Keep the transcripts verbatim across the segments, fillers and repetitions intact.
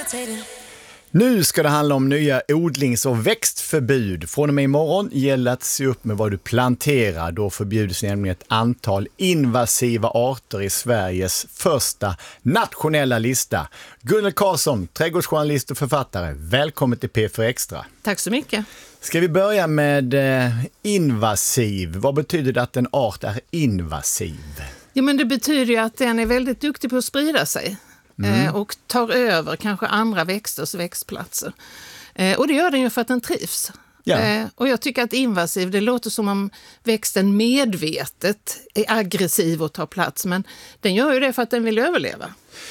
Nu ska det handla om nya odlings- och växtförbud. Från och med imorgon gäller att se upp med vad du planterar. Då förbjuds nämligen ett antal invasiva arter i Sveriges första nationella lista. Gunnel Karlsson, trädgårdsjournalist och författare. Välkommen till P fyra Extra. Tack så mycket. Ska vi börja med eh, invasiv? Vad betyder det att en art är invasiv? Ja, men det betyder ju att den är väldigt duktig på att sprida sig. Mm. Eh, och tar över kanske andra växters växtplatser. Eh, och det gör den ju för att den trivs. Ja. Eh, och jag tycker att invasiv, det låter som om växten medvetet är aggressiv och tar plats. Men den gör ju det för att den vill överleva.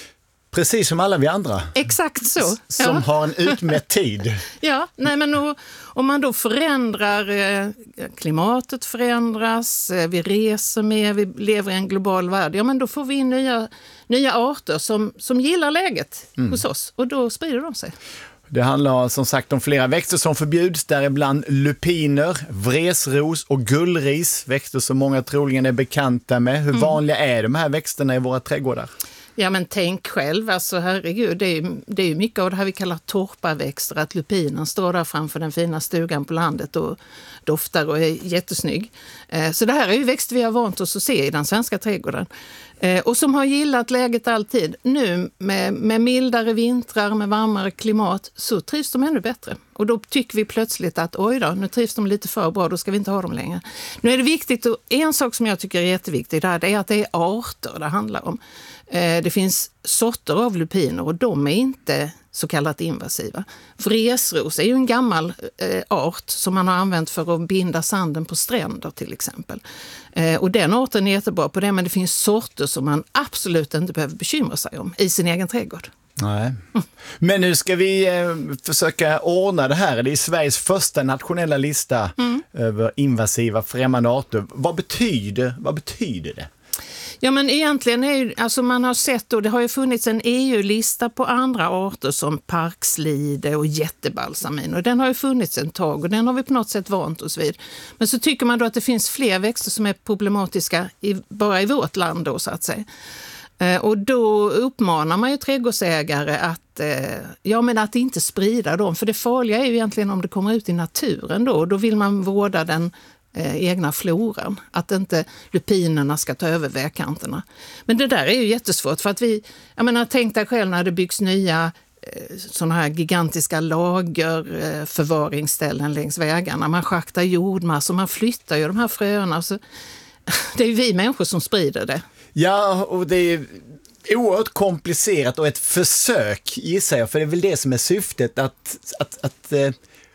Precis som alla vi andra. Exakt så. S- som ja. har en utmätt tid. Ja, nej men och, om man då förändrar, eh, klimatet förändras, eh, vi reser mer, vi lever i en global värld, ja men då får vi in nya, nya arter som, som gillar läget mm. hos oss och då sprider de sig. Det handlar som sagt om flera växter som förbjuds, däribland lupiner, vresros och gullris, växter som många troligen är bekanta med. Hur mm. vanliga är de här växterna i våra trädgårdar? Ja men tänk själv, alltså herregud, det är, det är ju mycket av det här vi kallar torparväxter, att lupinen står där framför den fina stugan på landet och doftar och är jättesnygg. Eh, så det här är ju växter vi har vant oss att se i den svenska trädgården. Eh, och som har gillat läget alltid. Nu med, med mildare vintrar, med varmare klimat, så trivs de ännu bättre. Och då tycker vi plötsligt att oj då, nu trivs de lite för bra, då ska vi inte ha dem längre. Nu är det viktigt, och en sak som jag tycker är jätteviktig där, det är att det är arter det handlar om. Det finns sorter av lupiner och de är inte så kallat invasiva. Vresros är ju en gammal eh, art som man har använt för att binda sanden på stränder till exempel. Eh, och den arten är jättebra på det, men det finns sorter som man absolut inte behöver bekymra sig om i sin egen trädgård. Nej. Mm. Men nu ska vi eh, försöka ordna det här. Det är Sveriges första nationella lista mm. över invasiva främmande arter. Vad betyder, vad betyder det? Ja men egentligen är ju, alltså man har sett och det har ju funnits en E U-lista på andra arter som parkslide och jättebalsamin och den har ju funnits en tag och den har vi på något sätt vant oss vid. Men så tycker man då att det finns fler växter som är problematiska i, bara i vårt land då så att säga. Eh, och då uppmanar man ju trädgårdsägare att, eh, ja, men att inte sprida dem, för det farliga är ju egentligen om det kommer ut i naturen då, då vill man vårda den Eh, egna floran, att inte lupinerna ska ta över vägkanterna. Men det där är ju jättesvårt för att vi, jag menar, tänk dig själv när det byggs nya eh, sådana här gigantiska lager eh, förvaringsställen längs vägarna. Man schaktar jordmassor, man flyttar ju de här fröerna. Så, det är ju vi människor som sprider det. Ja, och det är oerhört komplicerat och ett försök gissar jag, för det är väl det som är syftet att, att, att eh...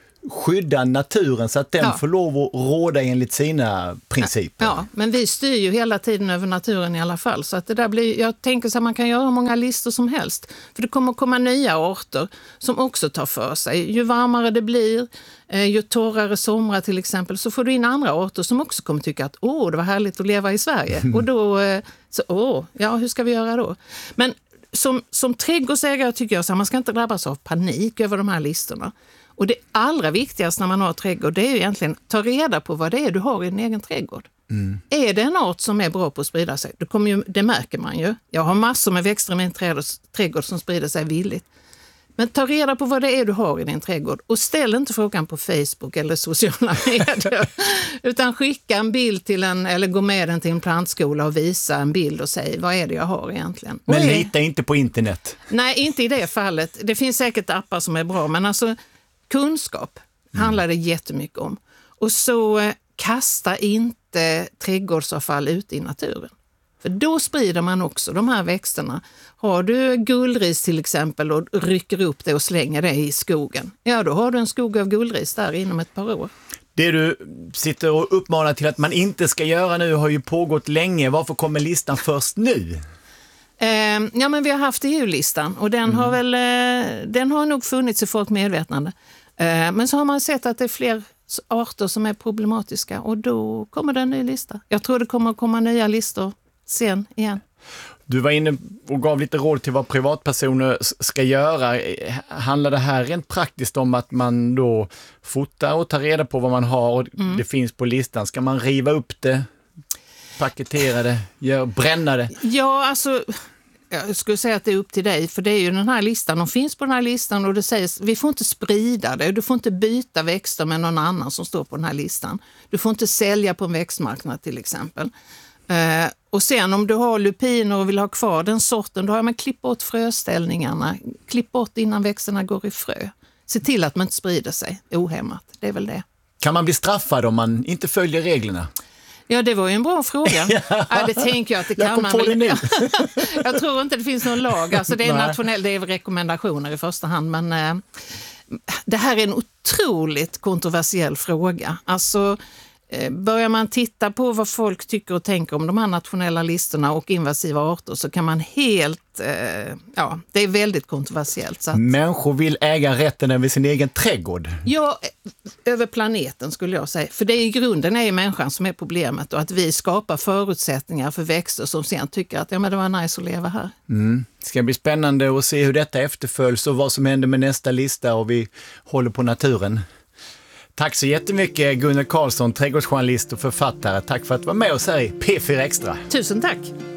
skydda naturen så att den ja. får lov att råda enligt sina principer. Ja, men vi styr ju hela tiden över naturen i alla fall. Så att det där blir, jag tänker så att man kan göra många listor som helst. För det kommer att komma nya arter som också tar för sig. Ju varmare det blir, ju torrare somrar till exempel, så får du in andra arter som också kommer tycka att åh, det var härligt att leva i Sverige. Mm. Och då, så åh, ja hur ska vi göra då? Men som, som trädgårdsägare tycker jag att man ska inte drabbas av panik över de här listorna. Och det allra viktigaste när man har trädgård, det är ju egentligen att ta reda på vad det är du har i din egen trädgård. Mm. Är det en art som är bra på att sprida sig, då kommer ju, det märker man ju. Jag har massor med växter i min trädgård som sprider sig villigt. Men ta reda på vad det är du har i din trädgård och ställ inte frågan på Facebook eller sociala medier. Utan skicka en bild till en, eller gå med den till en plantskola och visa en bild och säg vad är det jag har egentligen. Men är... lita inte på internet. Nej, inte i det fallet. Det finns säkert appar som är bra, men alltså kunskap handlar det jättemycket om. Och så eh, kasta inte trädgårdsavfall ut i naturen. För då sprider man också de här växterna. Har du gullris till exempel och rycker upp det och slänger det i skogen, ja då har du en skog av gullris där inom ett par år. Det du sitter och uppmanar till att man inte ska göra nu har ju pågått länge. Varför kommer listan först nu? Eh, ja men vi har haft E U-listan och den, mm. har väl, eh, den har nog funnits i folk medvetande. Eh, men så har man sett att det är fler arter som är problematiska och då kommer det en ny lista. Jag tror det kommer att komma nya listor sen igen. Du var inne och gav lite råd till vad privatpersoner ska göra. Handlar det här rent praktiskt om att man då fotar och tar reda på vad man har och mm. det finns på listan? Ska man riva upp det, paketera det, gör, bränna det? Ja, alltså jag skulle säga att det är upp till dig, för det är ju den här listan, de finns på den här listan och det sägs, vi får inte sprida det, du får inte byta växter med någon annan som står på den här listan. Du får inte sälja på en växtmarknad till exempel. Eh, och sen om du har lupiner och vill ha kvar den sorten, då har man klippt bort fröställningarna, klipp bort innan växterna går i frö. Se till att man inte sprider sig ohämmat, det är väl det. Kan man bli straffad om man inte följer reglerna? Ja, det var ju en bra fråga. Ja, det tänker jag att det kan jag kom man på väl. Det nu. Jag tror inte det finns någon lag. Alltså det är nationell, det är rekommendationer i första hand. Men eh, det här är en otroligt kontroversiell fråga. Alltså eh, börjar man titta på vad folk tycker och tänker om de här nationella listorna och invasiva arter, så kan man helt, eh, ja, det är väldigt kontroversiellt. Så att, människor vill äga rätten över sin egen trädgård. ja, över planeten skulle jag säga. För det är i grunden är människan som är problemet, och att vi skapar förutsättningar för växter som sen tycker att ja, men det var nice att leva här. Mm. Det ska bli spännande att se hur detta efterföljs och vad som händer med nästa lista, och vi håller på naturen. Tack så jättemycket Gunnel Karlsson, trädgårdsjournalist och författare. Tack för att du var med oss här i P fyra Extra. Tusen tack!